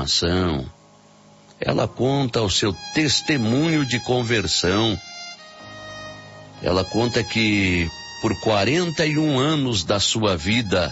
coração. Ela conta o seu testemunho de conversão. Ela conta que por 41 anos da sua vida,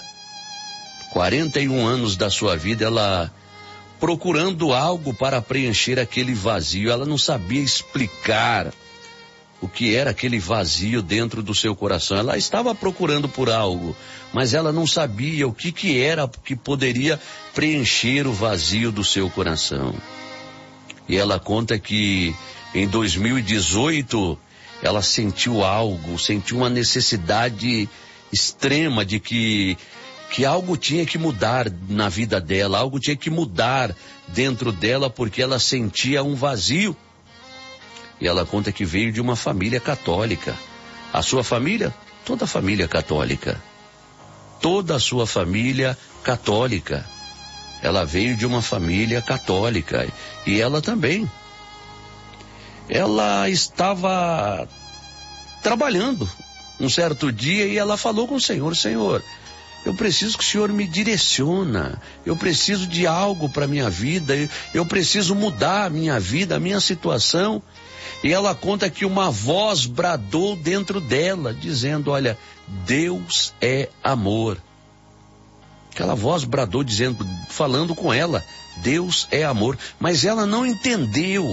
ela procurando algo para preencher aquele vazio. Ela não sabia explicar o que era aquele vazio dentro do seu coração. Ela estava procurando por algo, mas ela não sabia o que era que poderia preencher o vazio do seu coração. E ela conta que em 2018 ela sentiu algo, sentiu uma necessidade extrema de que algo tinha que mudar na vida dela, algo tinha que mudar dentro dela, porque ela sentia um vazio. E ela conta que veio de uma família católica. A sua família? Toda a família católica. Toda a sua família católica. Ela veio de uma família católica. E ela também. Ela estava trabalhando um certo dia e ela falou com o Senhor: Senhor, eu preciso que o Senhor me direciona, eu preciso de algo para a minha vida, eu preciso mudar a minha vida, a minha situação. E ela conta que uma voz bradou dentro dela, dizendo: olha, Deus é amor. Aquela voz bradou dizendo, falando com ela, Deus é amor. Mas ela não entendeu.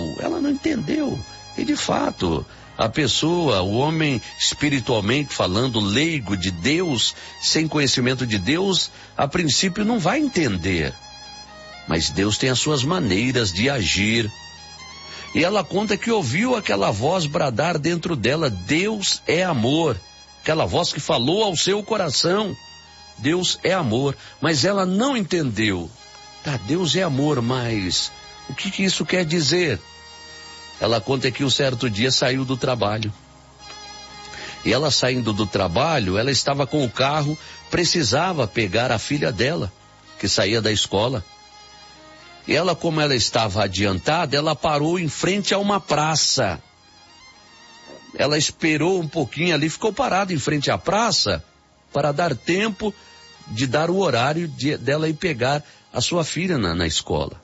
E de fato, a pessoa, o homem espiritualmente falando, leigo de Deus, sem conhecimento de Deus, a princípio não vai entender. Mas Deus tem as suas maneiras de agir. E ela conta que ouviu aquela voz bradar dentro dela: Deus é amor. Aquela voz que falou ao seu coração: Deus é amor. Mas ela não entendeu. Tá, Deus é amor, mas o que isso quer dizer? Ela conta que um certo dia saiu do trabalho. E ela saindo do trabalho, ela estava com o carro, precisava pegar a filha dela, que saía da escola. E ela, como ela estava adiantada, ela parou em frente a uma praça. Ela esperou um pouquinho ali, ficou parada em frente à praça para dar tempo de dar o horário dela ir pegar a sua filha na escola.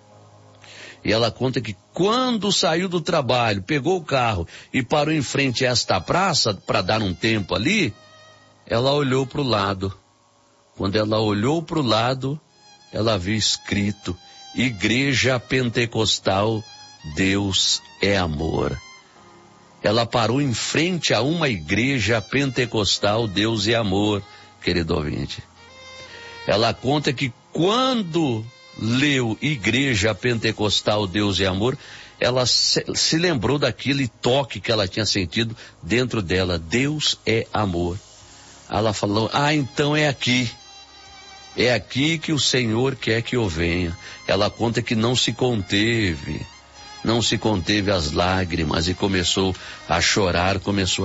E ela conta que quando saiu do trabalho, pegou o carro e parou em frente a esta praça para dar um tempo ali, ela olhou para o lado. Quando ela olhou para o lado, ela viu escrito: Igreja Pentecostal, Deus é amor. Ela parou em frente a uma igreja pentecostal, Deus é amor, querido ouvinte. Ela conta que quando leu Igreja Pentecostal, Deus é amor, ela se lembrou daquele toque que ela tinha sentido dentro dela: Deus é amor. Ela falou: então é aqui. É aqui que o Senhor quer que eu venha. Ela conta que não se conteve as lágrimas e começou a chorar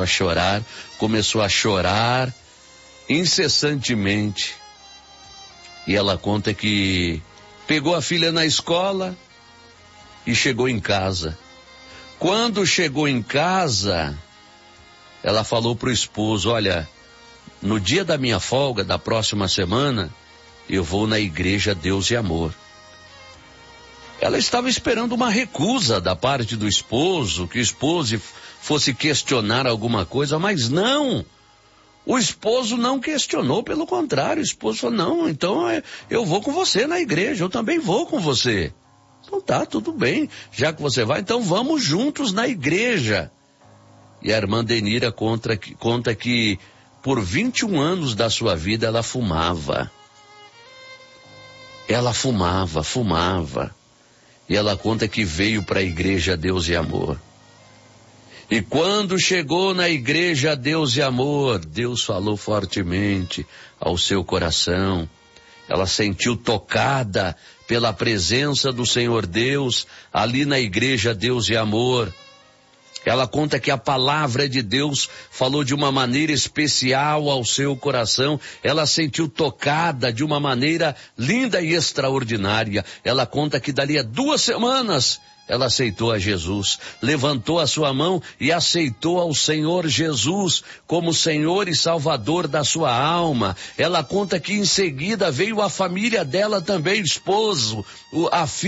incessantemente. E ela conta que pegou a filha na escola e chegou em casa. Quando chegou em casa, ela falou para o esposo: olha, no dia da minha folga, da próxima semana, eu vou na igreja Deus e Amor. Ela estava esperando uma recusa da parte do esposo, que o esposo fosse questionar alguma coisa, mas não. O esposo não questionou, pelo contrário, o esposo falou: não, então eu vou com você na igreja, eu também vou com você. Então tá, tudo bem, já que você vai, então vamos juntos na igreja. E a irmã Denira conta que por 21 anos da sua vida ela fumava. Ela fumava. E ela conta que veio para a igreja Deus e Amor. E quando chegou na igreja Deus e Amor, Deus falou fortemente ao seu coração. Ela sentiu tocada pela presença do Senhor Deus ali na igreja Deus e Amor. Ela conta que a palavra de Deus falou de uma maneira especial ao seu coração. Ela sentiu tocada de uma maneira linda e extraordinária. Ela conta que dali a 2 semanas ela aceitou a Jesus, levantou a sua mão e aceitou ao Senhor Jesus como Senhor e Salvador da sua alma. Ela conta que em seguida veio a família dela também, o esposo, a filha.